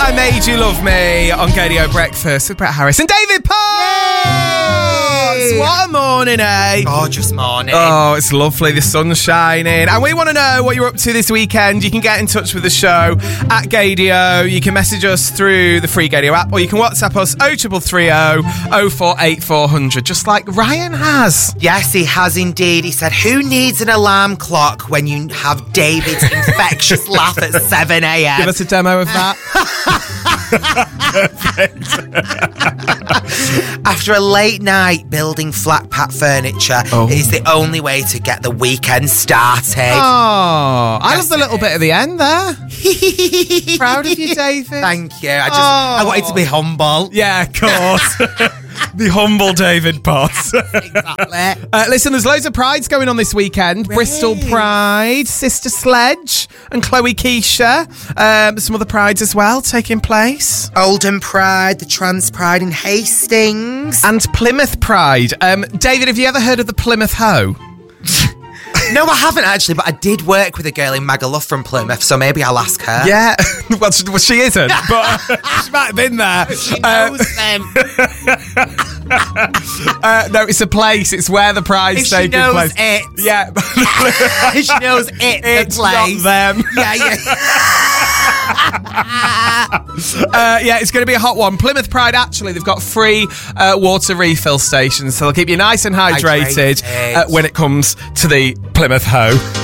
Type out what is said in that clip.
I Made You Love Me on Gadio Breakfast with Brett Harris and David Potts. What a morning, eh? Gorgeous morning. Oh, it's lovely. The sun's shining. And we want to know what you're up to this weekend. You can get in touch with the show at Gadio. You can message us through the free Gadio app, or you can WhatsApp us 0330 048 400, just like Ryan has. Yes, he has indeed. He said, who needs an alarm clock when you have David's infectious laugh at 7 a.m? Give us a demo of that. After a late night building flat pack furniture, it is the only way to get the weekend started. Oh, I love the little bit at the end there. Proud of you, David. Thank you. I wanted to be humble. Yeah, of course. The humble David Potts. Exactly. Listen, there's loads of prides going on this weekend. Really? Bristol Pride, Sister Sledge and Chloe Keisha. Some other prides as well taking place. Oldham Pride, the Trans Pride in Hastings. And Plymouth Pride. David, have you ever heard of the Plymouth Hoe? No, I haven't actually, but I did work with a girl in Magaluf from Plymouth, so maybe I'll ask her. Yeah. Well, she isn't, but she might have been there. She knows them. No, it's a place. It's where the pride's taking place. It. Yeah. She knows it, It's the place. not them. Yeah. Yeah, it's going to be a hot one. Plymouth Pride, actually, they've got free water refill stations, so they'll keep you nice and hydrated when it comes to the Plymouth Hoe.